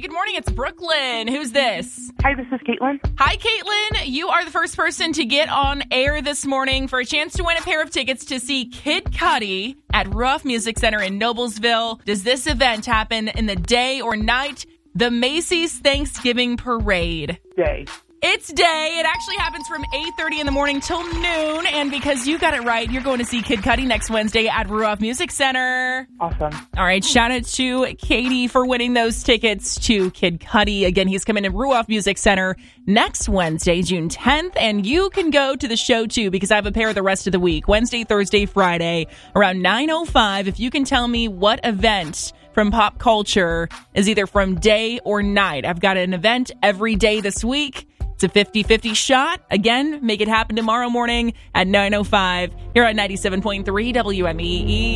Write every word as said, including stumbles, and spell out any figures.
Good morning. It's Brooklyn. Who's this? Hi, this is Caitlin. Hi, Caitlin. You are the first person to get on air this morning for a chance to win a pair of tickets to see Kid Cudi at Ruoff Music Center in Noblesville. Does this event happen in the day or night? The Macy's Thanksgiving Parade. Day. It's day. It actually happens from eight thirty in the morning till noon. And because you got it right, you're going to see Kid Cudi next Wednesday at Ruoff Music Center. Awesome. All right. Shout out to Katie for winning those tickets to Kid Cudi. Again, he's coming to Ruoff Music Center next Wednesday, June tenth. And you can go to the show, too, because I have a pair the rest of the week, Wednesday, Thursday, Friday, around nine oh five. If you can tell me what event from pop culture is either from day or night. I've got an event every day this week. It's a fifty-fifty shot. Again, make it happen tomorrow morning at nine oh five here on ninety-seven point three W M E E.